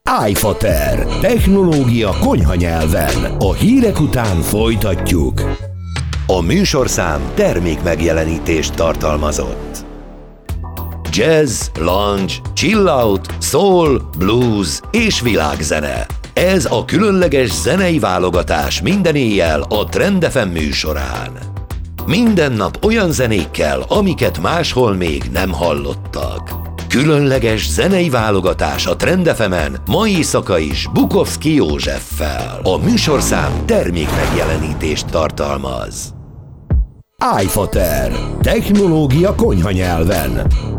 iFater. Technológia konyhanyelven. A hírek után folytatjuk. A műsorszám termékmegjelenítést tartalmazott. Jazz, lounge, chillout, soul, blues és világzene. Ez a különleges zenei válogatás minden éjjel a Trend FM műsorán. Minden nap olyan zenékkel, amiket máshol még nem hallottak. Különleges zenei válogatás a Trend FM-en mai éjszaka is Bukovszki Józseffel. A műsorszám termékmegjelenítést tartalmaz. iFater. Technológia konyhanyelven.